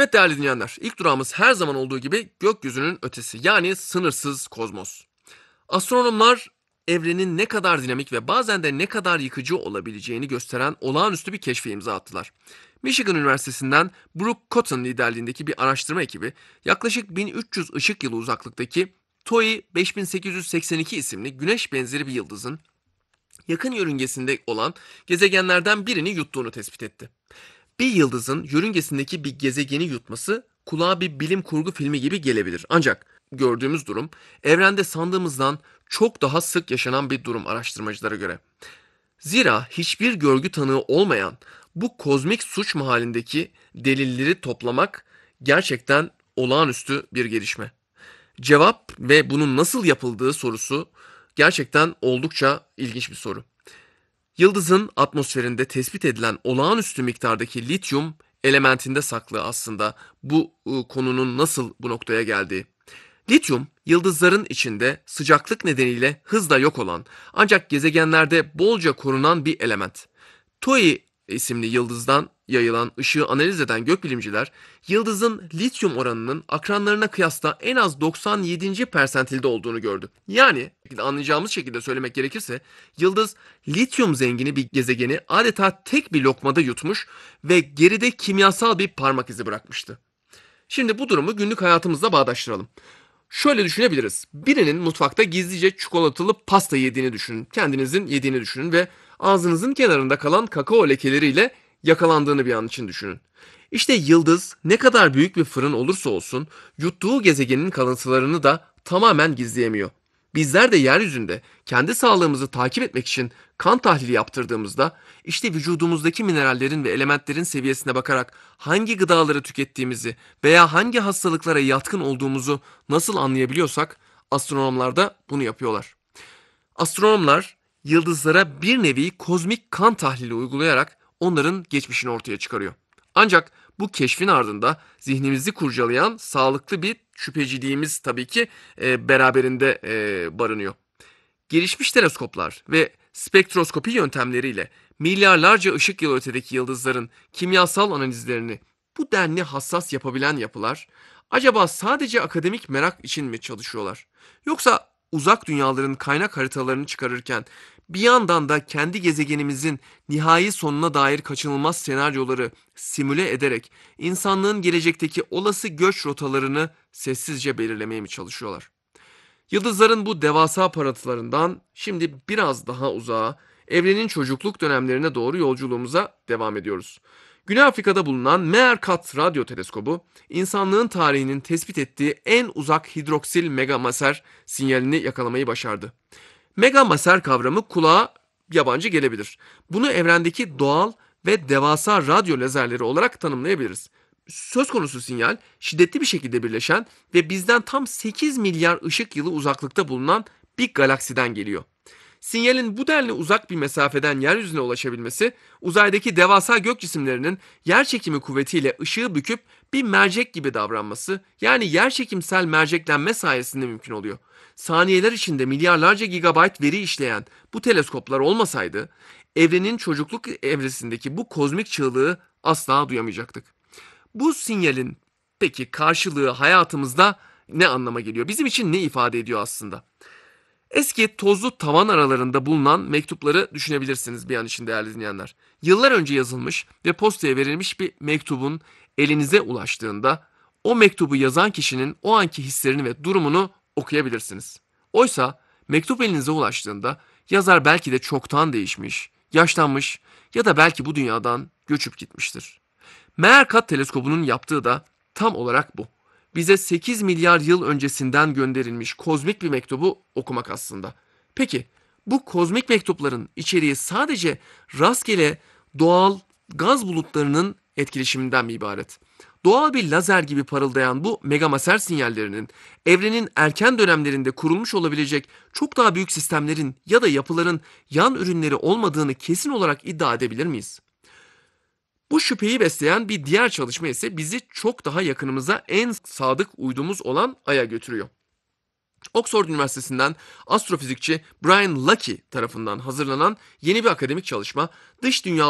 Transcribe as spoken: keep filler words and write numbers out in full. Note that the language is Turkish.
Evet değerli dinleyenler, ilk durağımız her zaman olduğu gibi gökyüzünün ötesi yani sınırsız kozmos. Astronomlar evrenin ne kadar dinamik ve bazen de ne kadar yıkıcı olabileceğini gösteren olağanüstü bir keşfe imza attılar. Michigan Üniversitesi'nden Brooke Cotton liderliğindeki bir araştırma ekibi yaklaşık bin üç yüz ışık yılı uzaklıktaki T O I beş bin sekiz yüz seksen iki isimli güneş benzeri bir yıldızın yakın yörüngesinde olan gezegenlerden birini yuttuğunu tespit etti. Bir yıldızın yörüngesindeki bir gezegeni yutması kulağa bir bilim kurgu filmi gibi gelebilir. Ancak gördüğümüz durum evrende sandığımızdan çok daha sık yaşanan bir durum araştırmacılara göre. Zira hiçbir görgü tanığı olmayan bu kozmik suç mahallindeki delilleri toplamak gerçekten olağanüstü bir gelişme. Cevap ve bunun nasıl yapıldığı sorusu gerçekten oldukça ilginç bir soru. Yıldızın atmosferinde tespit edilen olağanüstü miktardaki lityum elementinde saklı aslında bu ıı, konunun nasıl bu noktaya geldiği. Lityum, yıldızların içinde sıcaklık nedeniyle hızla yok olan ancak gezegenlerde bolca korunan bir element. T O I isimli yıldızdan yayılan ışığı analiz eden gökbilimciler, yıldızın lityum oranının akranlarına kıyasla en az doksan yedinci persentilde olduğunu gördü. Yani anlayacağımız şekilde söylemek gerekirse, yıldız lityum zengini bir gezegeni adeta tek bir lokmada yutmuş ve geride kimyasal bir parmak izi bırakmıştı. Şimdi bu durumu günlük hayatımızla bağdaştıralım. Şöyle düşünebiliriz. Birinin mutfakta gizlice çikolatalı pasta yediğini düşünün. Kendinizin yediğini düşünün ve ağzınızın kenarında kalan kakao lekeleriyle yakalandığını bir an için düşünün. İşte yıldız ne kadar büyük bir fırın olursa olsun yuttuğu gezegenin kalıntılarını da tamamen gizleyemiyor. Bizler de yeryüzünde kendi sağlığımızı takip etmek için kan tahlili yaptırdığımızda işte vücudumuzdaki minerallerin ve elementlerin seviyesine bakarak hangi gıdaları tükettiğimizi veya hangi hastalıklara yatkın olduğumuzu nasıl anlayabiliyorsak astronomlar da bunu yapıyorlar. Astronomlar yıldızlara bir nevi kozmik kan tahlili uygulayarak onların geçmişini ortaya çıkarıyor. Ancak bu keşfin ardında zihnimizi kurcalayan sağlıklı bir şüpheciliğimiz tabii ki e, beraberinde e, barınıyor. Gelişmiş teleskoplar ve spektroskopi yöntemleriyle milyarlarca ışık yılı ötedeki yıldızların kimyasal analizlerini bu denli hassas yapabilen yapılar acaba sadece akademik merak için mi çalışıyorlar? Yoksa uzak dünyaların kaynak haritalarını çıkarırken bir yandan da kendi gezegenimizin nihai sonuna dair kaçınılmaz senaryoları simüle ederek insanlığın gelecekteki olası göç rotalarını sessizce belirlemeye mi çalışıyorlar? Yıldızların bu devasa parıltılarından şimdi biraz daha uzağa, evrenin çocukluk dönemlerine doğru yolculuğumuza devam ediyoruz. Güney Afrika'da bulunan Meerkat Radyo Teleskobu, insanlığın tarihinin tespit ettiği en uzak hidroksil megamaser sinyalini yakalamayı başardı. Megamaser kavramı kulağa yabancı gelebilir. Bunu evrendeki doğal ve devasa radyo lazerleri olarak tanımlayabiliriz. Söz konusu sinyal şiddetli bir şekilde birleşen ve bizden tam sekiz milyar ışık yılı uzaklıkta bulunan bir galaksiden geliyor. Sinyalin bu denli uzak bir mesafeden yeryüzüne ulaşabilmesi, uzaydaki devasa gök cisimlerinin yerçekimi kuvvetiyle ışığı büküp bir mercek gibi davranması, yani yerçekimsel merceklenme sayesinde mümkün oluyor. Saniyeler içinde milyarlarca gigabayt veri işleyen bu teleskoplar olmasaydı, evrenin çocukluk evresindeki bu kozmik çığlığı asla duyamayacaktık. Bu sinyalin peki karşılığı hayatımızda ne anlama geliyor? Bizim için ne ifade ediyor aslında? Eski tozlu tavan aralarında bulunan mektupları düşünebilirsiniz bir an için değerli dinleyenler. Yıllar önce yazılmış ve postaya verilmiş bir mektubun elinize ulaştığında o mektubu yazan kişinin o anki hislerini ve durumunu okuyabilirsiniz. Oysa mektup elinize ulaştığında yazar belki de çoktan değişmiş, yaşlanmış ya da belki bu dünyadan göçüp gitmiştir. Meerkat teleskobunun yaptığı da tam olarak bu. Bize sekiz milyar yıl öncesinden gönderilmiş kozmik bir mektubu okumak aslında. Peki bu kozmik mektupların içeriği sadece rastgele doğal gaz bulutlarının etkileşiminden mi ibaret? Doğal bir lazer gibi parıldayan bu megamaser sinyallerinin evrenin erken dönemlerinde kurulmuş olabilecek çok daha büyük sistemlerin ya da yapıların yan ürünleri olmadığını kesin olarak iddia edebilir miyiz? Bu şüpheyi besleyen bir diğer çalışma ise bizi çok daha yakınımıza en sadık uydumuz olan Ay'a götürüyor. Oxford Üniversitesi'nden astrofizikçi Brian Lucky tarafından hazırlanan yeni bir akademik çalışma, dış dünya